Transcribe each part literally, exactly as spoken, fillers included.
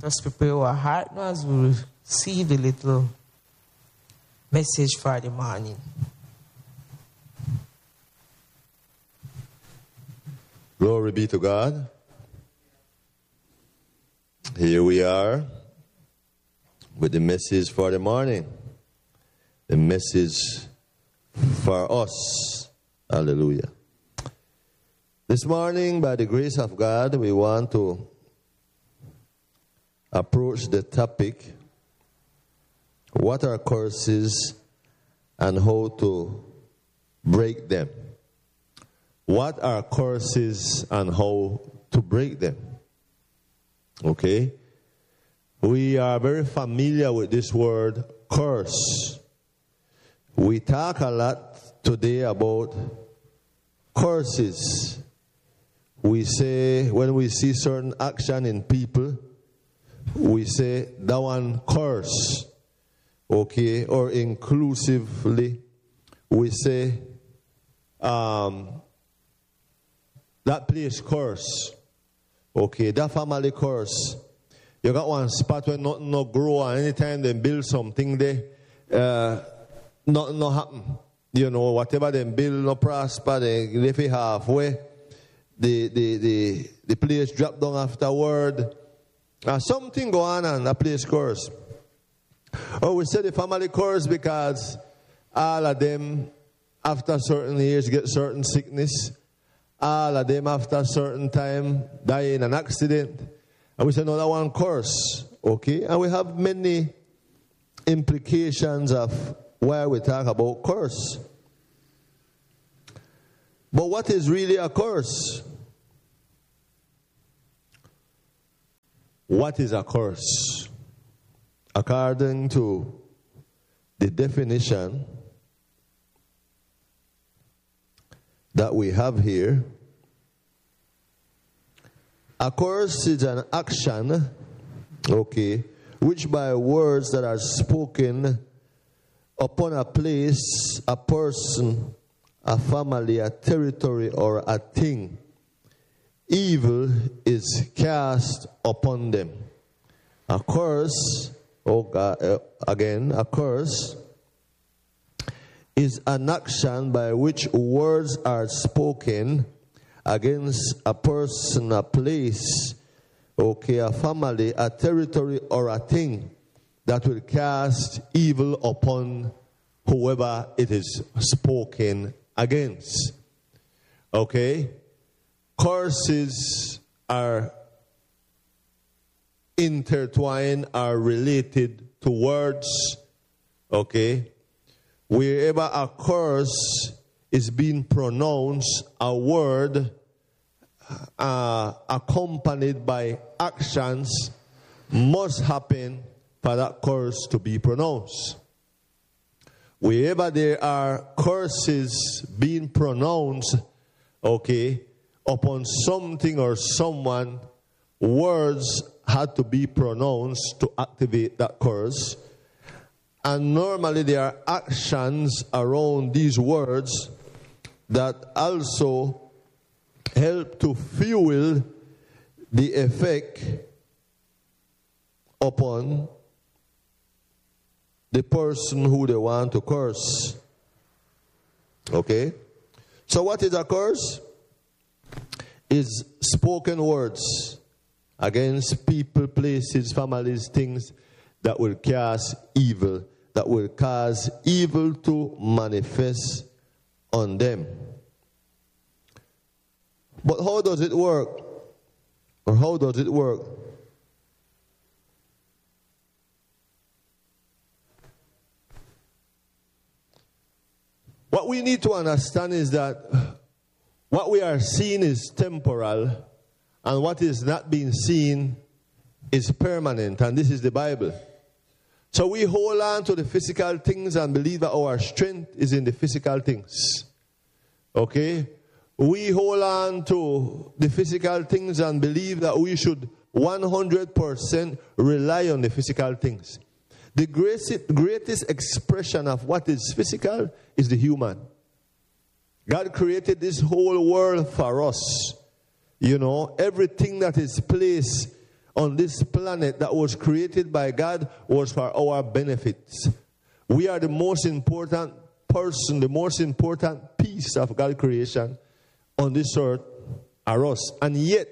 Let us prepare our heart now as we receive the little message for the morning. Glory be to God. Here we are with the message for the morning. The message for us. Hallelujah. This morning, by the grace of God, we want to approach the topic, what are curses and how to break them. What are curses and how to break them? Okay? We are very familiar with this word, curse. We talk a lot today about curses. We say, when we see certain action in people, we say, that one curse. Okay? Or inclusively, we say, um, that place curse. Okay, that family curse. You got one spot where nothing no grow, and anytime they build something there, uh, nothing no happen. You know, whatever they build no prosper, they leave it halfway. The the the the place drop down afterward. Uh, something go on and a place curse. Or we say the family curse because all of them after certain years get certain sickness. All of them after a certain time die in an accident. And we say another one curse. Okay? And we have many implications of why we talk about curse. But what is really a curse? What is a curse? According to the definition that we have here, a curse is an action, okay, which by words that are spoken upon a place, a person, a family, a territory, or a thing, evil is cast upon them. A curse, oh God, uh, again, a curse is an action by which words are spoken against a person, a place, okay, a family, a territory, or a thing that will cast evil upon whoever it is spoken against. Okay? Curses are intertwined, are related to words. Okay? Wherever a curse is being pronounced, a word uh, accompanied by actions must happen for that curse to be pronounced. Wherever there are curses being pronounced, okay, upon something or someone, words had to be pronounced to activate that curse. And normally there are actions around these words that also help to fuel the effect upon the person who they want to curse. Okay? So what is a curse? Is spoken words against people, places, families, things that will cast evil, that will cause evil to manifest on them. But how does it work? Or how does it work? What we need to understand is that what we are seeing is temporal, and what is not being seen is permanent, and this is the Bible. So we hold on to the physical things and believe that our strength is in the physical things. Okay? We hold on to the physical things and believe that we should one hundred percent rely on the physical things. The greatest, greatest expression of what is physical is the human. God created this whole world for us. You know, everything that is placed on this planet that was created by God was for our benefits. We are the most important person, the most important piece of God's creation on this earth are us. And yet,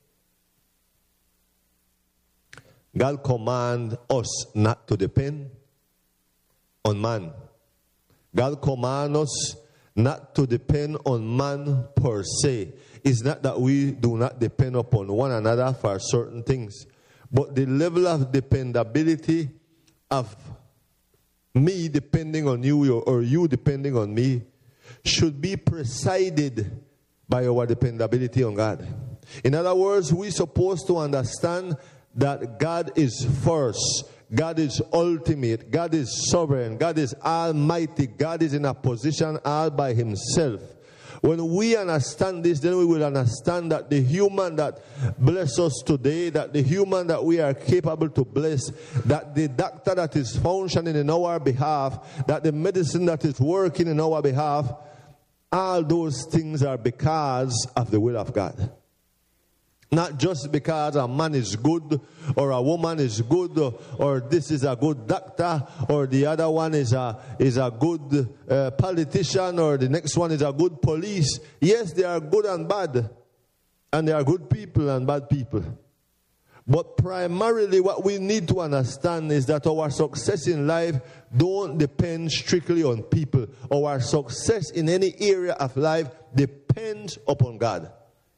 God commands us not to depend on man. God commands us not to depend on man per se. It's not that we do not depend upon one another for certain things, but the level of dependability of me depending on you or you depending on me should be presided by our dependability on God. In other words, we're supposed to understand that God is first. God is ultimate. God is sovereign. God is almighty. God is in a position all by himself. When we understand this, then we will understand that the human that bless us today, that the human that we are capable to bless, that the doctor that is functioning in our behalf, that the medicine that is working in our behalf, all those things are because of the will of God. Not just because a man is good or a woman is good or, or this is a good doctor or the other one is a, is a good uh, politician or the next one is a good police. Yes, they are good and bad. And they are good people and bad people. But primarily what we need to understand is that our success in life don't depend strictly on people. Our success in any area of life depends upon God.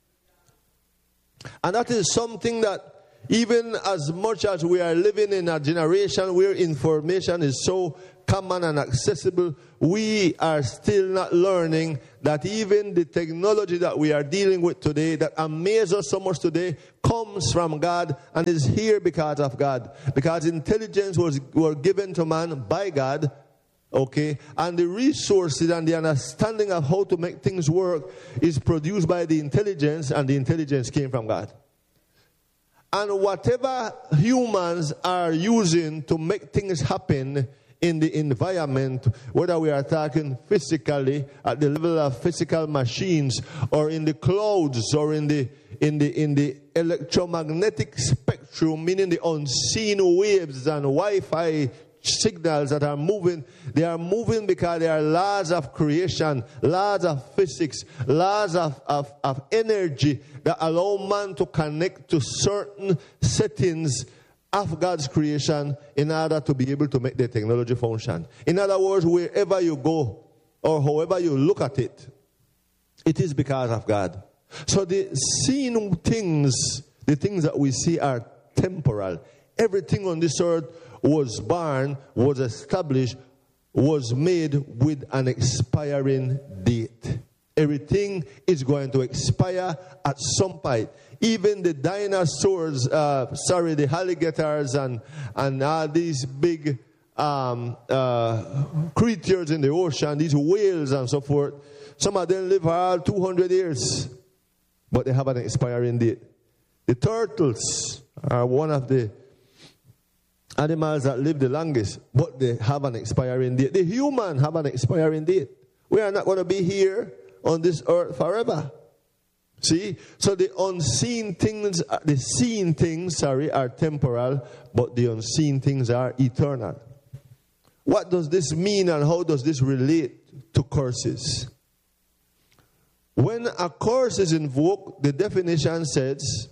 And that is something that even as much as we are living in a generation where information is so common and accessible, we are still not learning that even the technology that we are dealing with today, that amazes us so much today, comes from God and is here because of God. Because intelligence was, was given to man by God. Okay, and the resources and the understanding of how to make things work is produced by the intelligence, and the intelligence came from God. And whatever humans are using to make things happen in the environment, whether we are talking physically at the level of physical machines, or in the clouds, or in the in the in the electromagnetic spectrum, meaning the unseen waves and Wi-Fi signals that are moving, they are moving because they are laws of creation, laws of physics, laws of, of, of energy that allow man to connect to certain settings of God's creation in order to be able to make the technology function. In other words, wherever you go or however you look at it, it is because of God. So the seen things, the things that we see are temporal. Everything on this earth was born, was established, was made with an expiring date. Everything is going to expire at some point. Even the dinosaurs, uh, sorry, the alligators and, and all these big um, uh, creatures in the ocean, these whales and so forth, some of them live for all two hundred years, but they have an expiring date. The turtles are one of the animals that live the longest, but they have an expiring date. The human have an expiring date. We are not going to be here on this earth forever. See? So the unseen things, the seen things, sorry, are temporal, but the unseen things are eternal. What does this mean and how does this relate to curses? When a curse is invoked, the definition says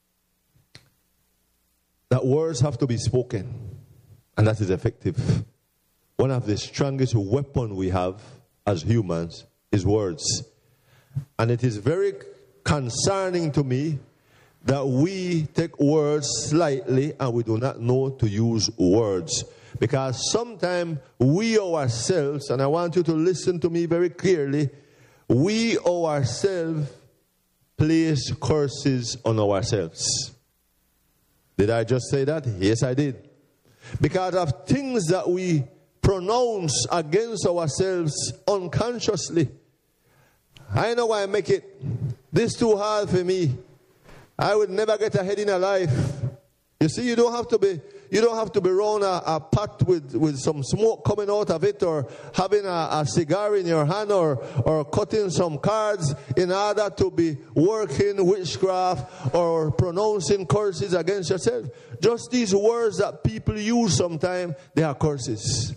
that words have to be spoken, and that is effective. One of the strongest weapons we have as humans is words. And it is very concerning to me that we take words slightly and we do not know to use words. Because sometimes we ourselves, and I want you to listen to me very clearly, we ourselves place curses on ourselves. Did I just say that? Yes, I did. Because of things that we pronounce against ourselves unconsciously. I know why I make it. This too hard for me. I would never get ahead in a life. You see, you don't have to be you don't have to be around a, a pot with, with some smoke coming out of it, or having a, a cigar in your hand, or, or cutting some cards in order to be working witchcraft or pronouncing curses against yourself. Just these words that people use sometimes, they are curses.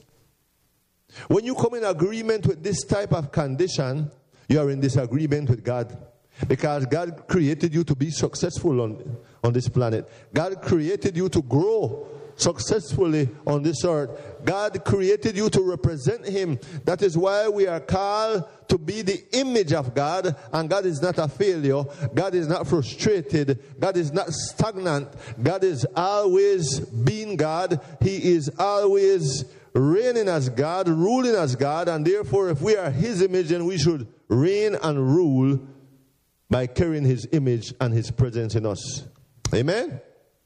When you come in agreement with this type of condition, you are in disagreement with God. Because God created you to be successful on, on this planet. God created you to grow successfully on this earth. God created you to represent Him. That is why we are called to be the image of God. And God is not a failure. God is not frustrated. God is not stagnant. God is always being God. He is always reigning as God, ruling as God. And therefore, if we are His image, then we should reign and rule by carrying His image and His presence in us. Amen?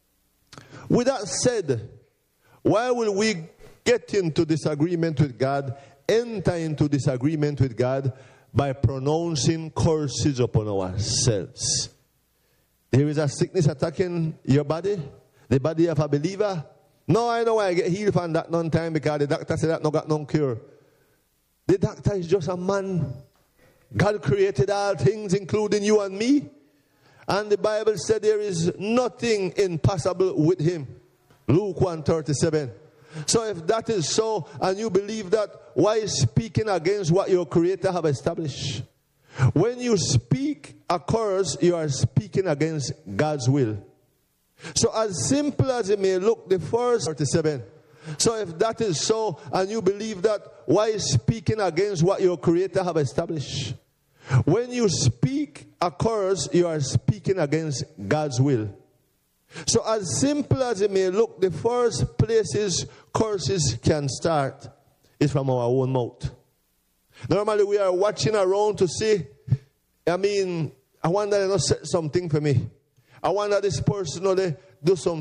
With that said, why will we get into disagreement with God, enter into disagreement with God by pronouncing curses upon ourselves? There is a sickness attacking your body, the body of a believer. No, I know I get healed from that none time because the doctor said that no got no cure. The doctor is just a man. God created all things, including you and me. And the Bible said there is nothing impossible with Him. Luke one thirty-seven. So if that is so, and you believe that, why speaking against what your Creator have established? When you speak a curse, you are speaking against God's will. So as simple as it may look, the first thirty-seven. So if that is so, and you believe that, why speaking against what your Creator have established? When you speak a curse, you are speaking against God's will. So as simple as it may look, the first places curses can start is from our own mouth. Normally we are watching around to see, I mean, I wonder they not set something for me. I wonder this person, you know, they do some